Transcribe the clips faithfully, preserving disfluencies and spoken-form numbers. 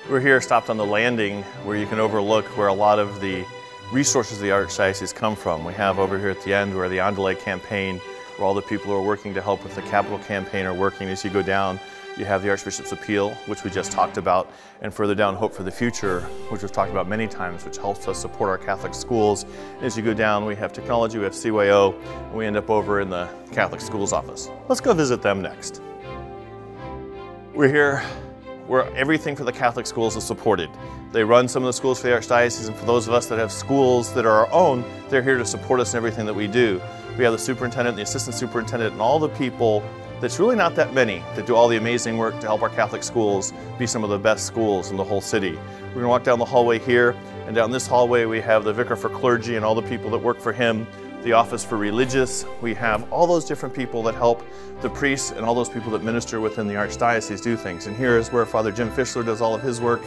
We're here stopped on the landing where you can overlook where a lot of the resources of the Archdiocese come from. We have over here at the end where the Andale campaign, where all the people who are working to help with the capital campaign are working. As you go down, you have the Archbishop's Appeal, which we just talked about, and further down, Hope for the Future, which we've talked about many times, which helps us support our Catholic schools. As you go down, we have technology, we have C Y O, and we end up over in the Catholic schools office. Let's go visit them next. We're here where everything for the Catholic schools is supported. They run some of the schools for the Archdiocese, and for those of us that have schools that are our own, they're here to support us in everything that we do. We have the superintendent, the assistant superintendent, and all the people, that's really not that many, that do all the amazing work to help our Catholic schools be some of the best schools in the whole city. We're gonna walk down the hallway here, and down this hallway we have the Vicar for Clergy and all the people that work for him, the Office for Religious. We have all those different people that help the priests and all those people that minister within the Archdiocese do things. And here is where Father Jim Fischler does all of his work.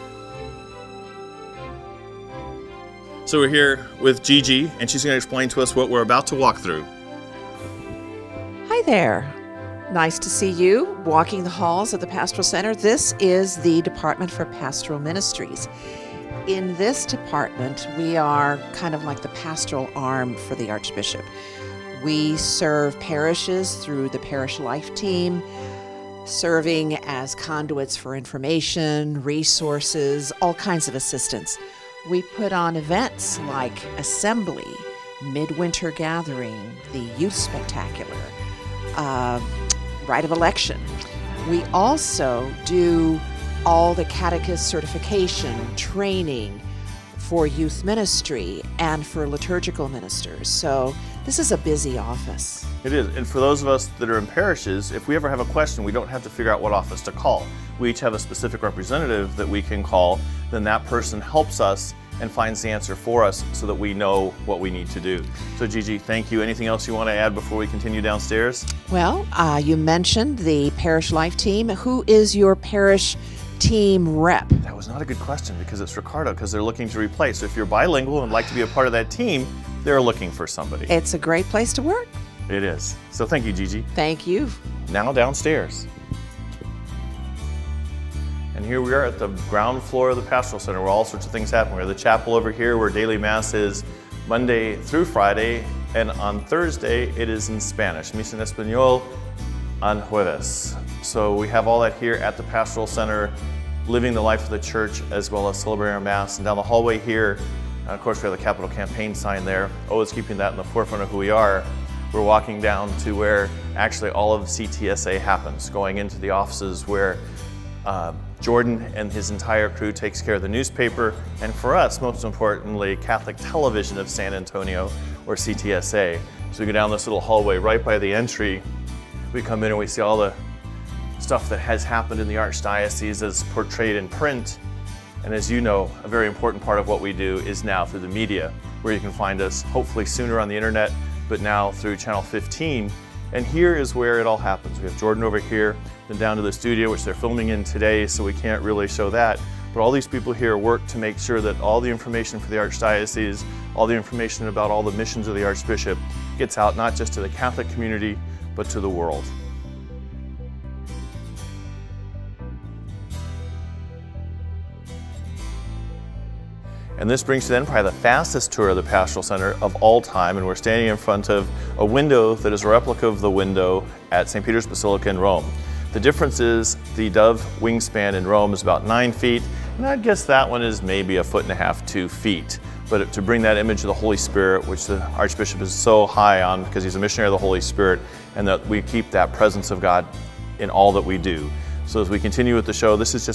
So we're here with Gigi, and she's going to explain to us what we're about to walk through. Hi there. Nice to see you walking the halls of the Pastoral Center. This is the Department for Pastoral Ministries. In this department, we are kind of like the pastoral arm for the Archbishop. We serve parishes through the Parish Life Team, serving as conduits for information, resources, all kinds of assistance. We put on events like Assembly, Midwinter Gathering, the Youth Spectacular, uh, Rite of Election. We also do all the catechist certification, training for youth ministry and for liturgical ministers. So this is a busy office. It is, and for those of us that are in parishes, if we ever have a question, we don't have to figure out what office to call. We each have a specific representative that we can call, then that person helps us and finds the answer for us so that we know what we need to do. So Gigi, thank you. Anything else you want to add before we continue downstairs? Well, uh, you mentioned the Parish Life Team. Who is your parish team rep? That was not a good question because it's Ricardo, because they're looking to replace. So if you're bilingual and would like to be a part of that team, they're looking for somebody. It's a great place to work. It is. So thank you, Gigi. Thank you. Now downstairs. And here we are at the ground floor of the Pastoral Center where all sorts of things happen. We have the chapel over here where daily Mass is Monday through Friday, and on Thursday it is in Spanish, Misa en Español on Jueves. So we have all that here at the Pastoral Center, living the life of the church as well as celebrating our Mass. And down the hallway here, of course we have the Capital Campaign sign there, always keeping that in the forefront of who we are. We're walking down to where actually all of C T S A happens, going into the offices where uh, Jordan and his entire crew takes care of the newspaper, and for us, most importantly, Catholic Television of San Antonio, or C T S A. So we go down this little hallway right by the entry. We come in and we see all the stuff that has happened in the Archdiocese as portrayed in print. And as you know, a very important part of what we do is now through the media, where you can find us hopefully sooner on the internet, but now through Channel fifteen. And here is where it all happens. We have Jordan over here, then down to the studio, which they're filming in today, so we can't really show that. But all these people here work to make sure that all the information for the Archdiocese, all the information about all the missions of the Archbishop gets out not just to the Catholic community, but to the world. And this brings to then probably the fastest tour of the Pastoral Center of all time, and we're standing in front of a window that is a replica of the window at Saint Peter's Basilica in Rome. The difference is the dove wingspan in Rome is about nine feet, and I'd guess that one is maybe a foot and a half, two feet. But to bring that image of the Holy Spirit, which the Archbishop is so high on because he's a missionary of the Holy Spirit, and that we keep that presence of God in all that we do. So as we continue with the show, this is just